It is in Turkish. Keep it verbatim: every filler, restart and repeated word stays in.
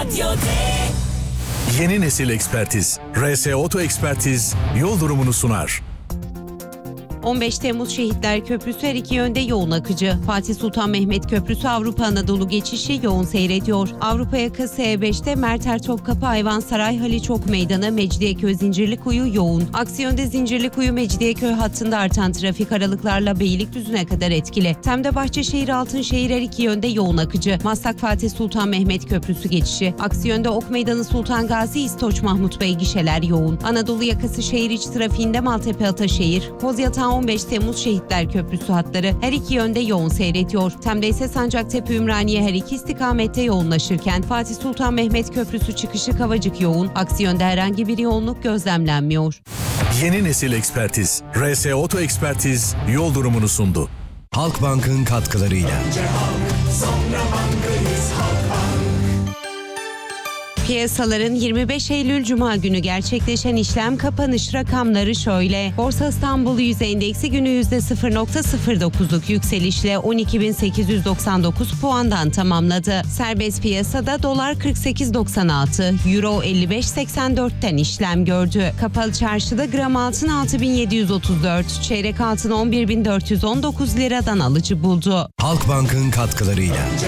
Radyo D. Yeni nesil ekspertiz. R S Oto Ekspertiz yol durumunu sunar. on beş Temmuz Şehitler Köprüsü her iki yönde yoğun akıcı. Fatih Sultan Mehmet Köprüsü Avrupa Anadolu geçişi yoğun seyrediyor. Avrupa yakası E beşte Merter Topkapı Ayvansaray Haliç Ok Meydanı Mecidiyeköy Zincirlikuyu yoğun. Aksi yönde Zincirlikuyu Mecidiyeköy hattında artan trafik aralıklarla Beylikdüzü'ne kadar etkili. Tem'de Bahçeşehir Altınşehir her iki yönde yoğun akıcı. Maslak Fatih Sultan Mehmet Köprüsü geçişi. Aksi yönde Ok Meydanı Sultan Gazi İstoç Mahmut Bey gişeler yoğun. Anadolu yakası şehir içi trafiğinde Maltepe Ataşehir, Kozyatağı on beş Temmuz Şehitler Köprüsü hatları her iki yönde yoğun seyrediyor. Tem'de ise Sancaktepe Ümraniye her iki istikamette yoğunlaşırken Fatih Sultan Mehmet Köprüsü çıkışı Kavacık yoğun. Aksi yönde herhangi bir yoğunluk gözlemlenmiyor. Yeni nesil ekspertiz. R S Oto Ekspertiz yol durumunu sundu. Halkbank'ın katkılarıyla. Piyasaların yirmi beş Eylül Cuma günü gerçekleşen işlem kapanış rakamları şöyle. Borsa İstanbul Yüz Endeksi günü yüzde sıfır virgül sıfır dokuzluk yükselişle on iki bin sekiz yüz doksan dokuz puandan tamamladı. Serbest piyasada dolar kırk sekiz doksan altı, euro elli beş seksen dörtten işlem gördü. Kapalı çarşıda gram altın altı bin yedi yüz otuz dört, çeyrek altın on bir bin dört yüz on dokuz liradan alıcı buldu. Halkbank'ın katkılarıyla.